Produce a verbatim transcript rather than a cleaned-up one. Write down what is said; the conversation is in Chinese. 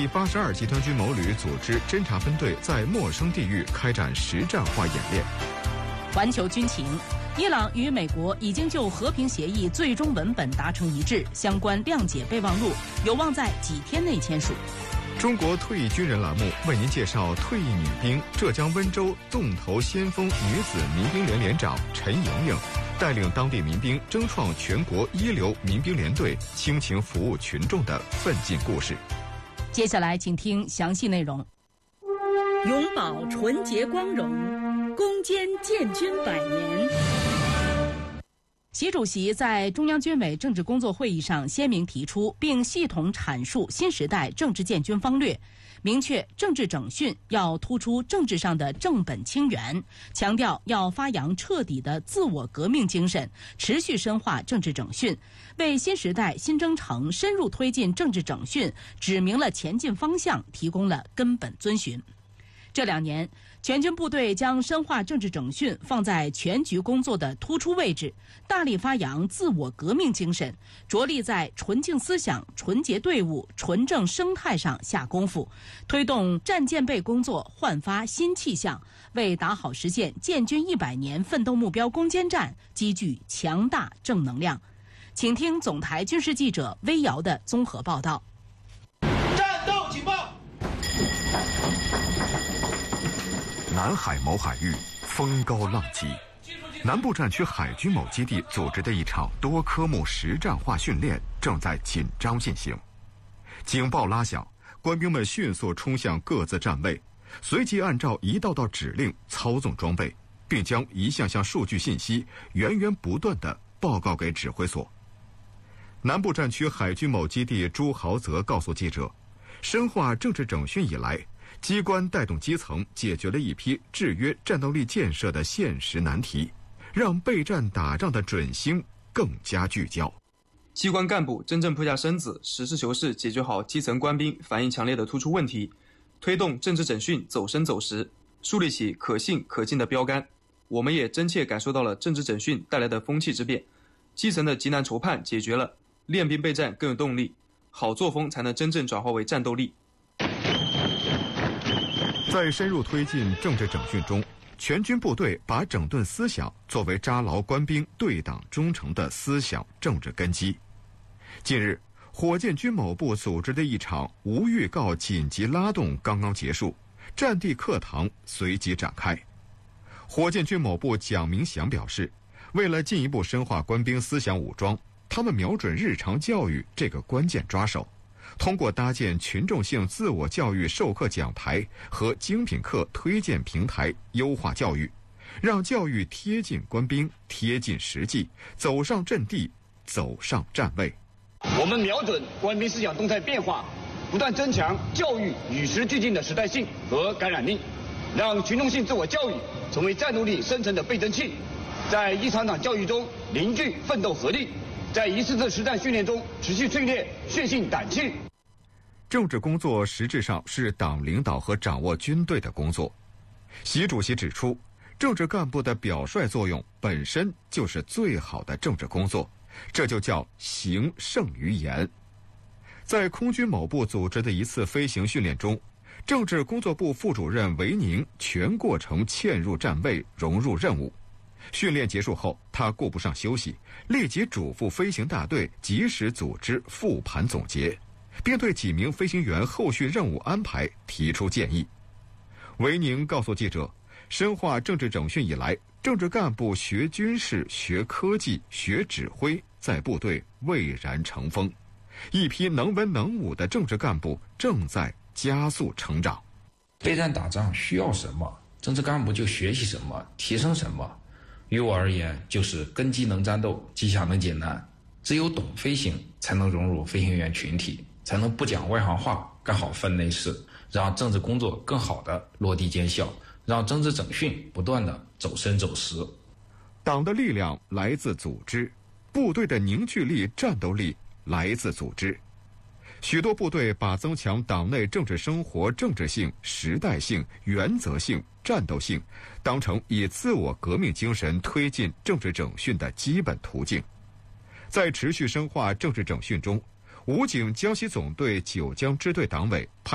第八十二集团军某旅组织侦察分队在陌生地域开展实战化演练。 环球军情，伊朗与美国已经就和平协议最终文本达成一致，相关谅解备忘录有望在几天内签署。 中国退役军人栏目为您介绍退役女兵浙江温州洞头先锋女子民兵连连长陈莹莹带领当地民兵争创全国一流民兵连队，倾情服务群众的奋进故事。 接下来请听详细内容。 永葆纯洁光荣，攻坚建军百年。 习主席在中央军委政治工作会议上鲜明提出并系统阐述新时代政治建军方略，明确政治整训要突出政治上的正本清源，强调要发扬彻底的自我革命精神，持续深化政治整训，为新时代新征程深入推进政治整训指明了前进方向，提供了根本遵循。这两年，全军部队将深化政治整训放在全局工作的突出位置，大力发扬自我革命精神，着力在纯净思想、纯洁队伍、纯正生态上下功夫，推动战建备工作焕发新气象，为打好实现建军一百年奋斗目标攻坚战积聚强大正能量。请听总台军事记者微瑶的综合报道。 战斗警报！ 南海某海域风高浪急，南部战区海军某基地组织的一场多科目实战化训练正在紧张进行。警报拉响，官兵们迅速冲向各自站位，随即按照一道道指令操纵装备，并将一项项数据信息源源不断地报告给指挥所。南部战区海军某基地朱豪泽告诉记者，深化政治整训以来，机关带动基层解决了一批制约战斗力建设的现实难题，让备战打仗的准星更加聚焦。 机关干部真正扑下身子，实事求是解决好基层官兵反映强烈的突出问题，推动政治整训走深走实，树立起可信可敬的标杆。我们也真切感受到了政治整训带来的风气之变，基层的急难愁盼解决了，练兵备战更有动力，好作风才能真正转化为战斗力。 在深入推进政治整训中，全军部队把整顿思想作为扎牢官兵对党忠诚的思想政治根基。近日，火箭军某部组织的一场无预告紧急拉动刚刚结束，战地课堂随即展开。火箭军某部蒋明祥表示，为了进一步深化官兵思想武装，他们瞄准日常教育这个关键抓手，通过搭建群众性自我教育授课讲台和精品课推荐平台，优化教育，让教育贴近官兵、贴近实际，走上阵地，走上站位。 我们瞄准官兵思想动态变化，不断增强教育与时俱进的时代性和感染力，让群众性自我教育成为战斗力生成的倍增器，在一场场教育中凝聚奋斗合力，在一次次实战训练中持续淬炼血性胆气。 政治工作实质上是党领导和掌握军队的工作。习主席指出，政治干部的表率作用本身就是最好的政治工作，这就叫行胜于言。在空军某部组织的一次飞行训练中，政治工作部副主任韦宁全过程嵌入站位，融入任务。训练结束后，他顾不上休息，立即嘱咐飞行大队及时组织复盘总结，并对几名飞行员后续任务安排提出建议。韦宁告诉记者，深化政治整训以来，政治干部学军事、学科技、学指挥，在部队蔚然成风，一批能文能武的政治干部正在加速成长。 备战打仗需要什么，政治干部就学习什么，提升什么。于我而言，就是根基能战斗，技巧能解难。只有懂飞行，才能融入飞行员群体，才能不讲外行话，干好分内事，让政治工作更好的落地见效，让政治整训不断的走深走实。 党的力量来自组织，部队的凝聚力、战斗力来自组织。许多部队把增强党内政治生活政治性、时代性、原则性、战斗性当成以自我革命精神推进政治整训的基本途径。在持续深化政治整训中，武警江西总队九江支队党委派